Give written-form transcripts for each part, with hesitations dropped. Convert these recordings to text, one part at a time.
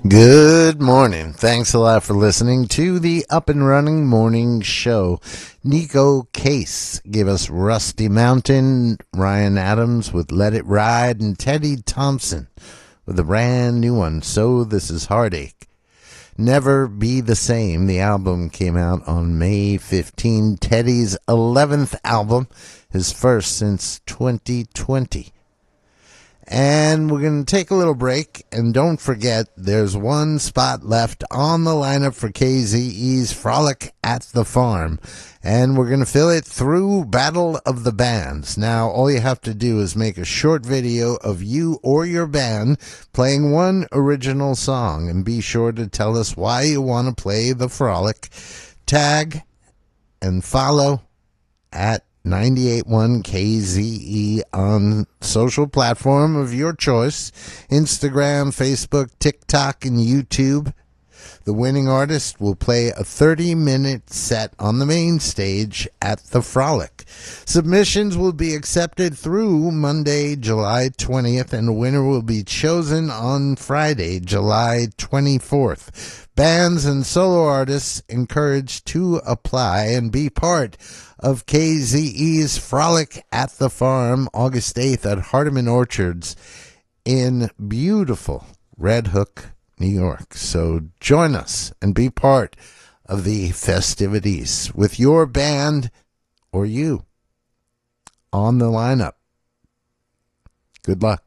Good morning. Thanks a lot for listening to the Up and Running Morning Show. Nico Case gave us Rusty Mountain, Ryan Adams with Let It Ride, and Teddy Thompson with a brand new one, So This Is Heartache. Never Be the Same. The album came out on May 15, Teddy's 11th album, his first since 2020. And we're going to take a little break, and don't forget, there's one spot left on the lineup for KZE's Frolic at the Farm, and we're going to fill it through Battle of the Bands. Now, all you have to do is make a short video of you or your band playing one original song, and be sure to tell us why you want to play the Frolic. Tag and follow at 98.1 KZE on social platform of your choice, Instagram, Facebook, TikTok, and YouTube. The winning artist will play a 30-minute set on the main stage at the Frolic. Submissions will be accepted through Monday, July 20th, and the winner will be chosen on Friday, July 24th. Bands and solo artists encouraged to apply and be part of KZE's Frolic at the Farm, August 8th at Hardeman Orchards in beautiful Red Hook, New York. So join us and be part of the festivities with your band or you on the lineup. Good luck.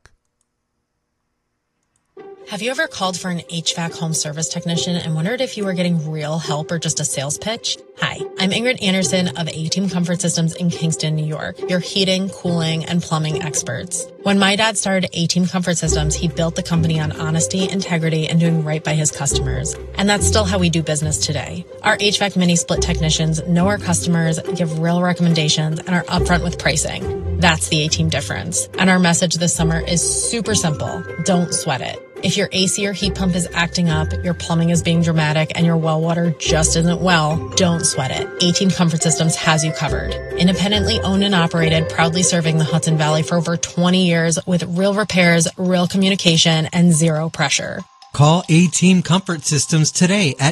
Have you ever called for an HVAC home service technician and wondered if you were getting real help or just a sales pitch? Hi, I'm Ingrid Anderson of A-Team Comfort Systems in Kingston, New York, your heating, cooling, and plumbing experts. When my dad started A-Team Comfort Systems, he built the company on honesty, integrity, and doing right by his customers. And that's still how we do business today. Our HVAC mini-split technicians know our customers, give real recommendations, and are upfront with pricing. That's the A-Team difference. And our message this summer is super simple. Don't sweat it. If your AC or heat pump is acting up, your plumbing is being dramatic, and your well water just isn't well, don't sweat it. A-Team Comfort Systems has you covered. Independently owned and operated, proudly serving the Hudson Valley for over 20 years with real repairs, real communication, and zero pressure. Call A-Team Comfort Systems today at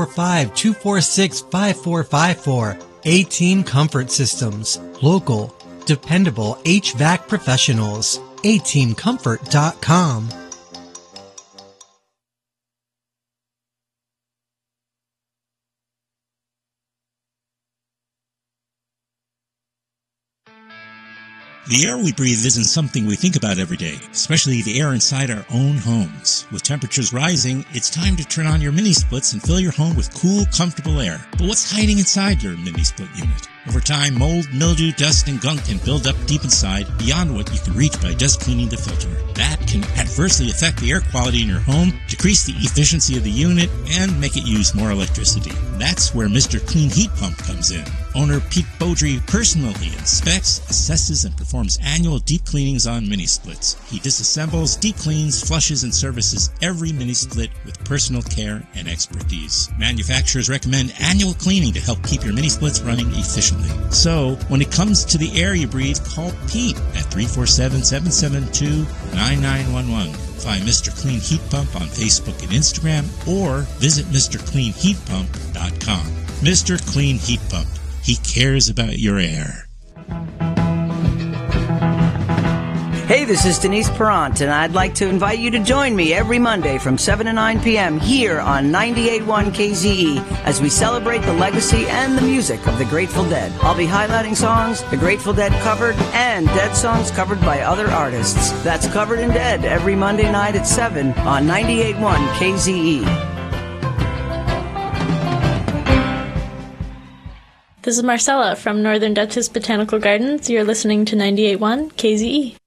845-246-5454. A-Team Comfort Systems. Local, dependable HVAC professionals. ateamcomfort.com. The air we breathe isn't something we think about every day, especially the air inside our own homes. With temperatures rising, it's time to turn on your mini-splits and fill your home with cool, comfortable air. But what's hiding inside your mini-split unit? Over time, mold, mildew, dust, and gunk can build up deep inside beyond what you can reach by just cleaning the filter. That can adversely affect the air quality in your home, decrease the efficiency of the unit, and make it use more electricity. That's where Mr. Clean Heat Pump comes in. Owner Pete Beaudry personally inspects, assesses, and performs annual deep cleanings on mini-splits. He disassembles, deep cleans, flushes, and services every mini-split with personal care and expertise. Manufacturers recommend annual cleaning to help keep your mini-splits running efficiently. So, when it comes to the air you breathe, call Pete at 347-772-9911. Find Mr. Clean Heat Pump on Facebook and Instagram, or visit MrCleanHeatPump.com. Mr. Clean Heat Pump. He cares about your air. Hey, this is Denise Perrant, and I'd like to invite you to join me every Monday from 7 to 9 p.m. here on 98.1 KZE as we celebrate the legacy and the music of the Grateful Dead. I'll be highlighting songs the Grateful Dead covered and Dead songs covered by other artists. That's Covered in Dead every Monday night at 7 on 98.1 KZE. This is Marcella from Northern Dutchess Botanical Gardens. You're listening to 98.1 KZE.